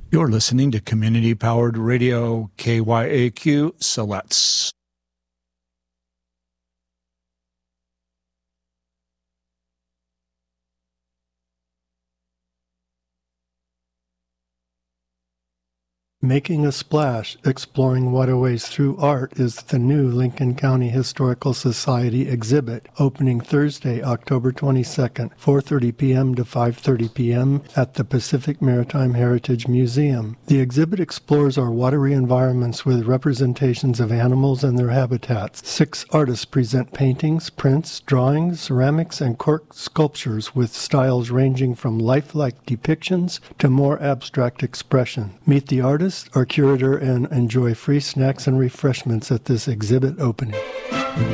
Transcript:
You're listening to community-powered radio KYAQ Siletz. Making a Splash, Exploring Waterways Through Art is the new Lincoln County Historical Society exhibit, opening Thursday, October 22nd, 4:30 p.m. to 5:30 p.m. at the Pacific Maritime Heritage Museum. The exhibit explores our watery environments with representations of animals and their habitats. 6 artists present paintings, prints, drawings, ceramics, and cork sculptures with styles ranging from lifelike depictions to more abstract expression. Meet the artist, our curator, and enjoy free snacks and refreshments at this exhibit opening.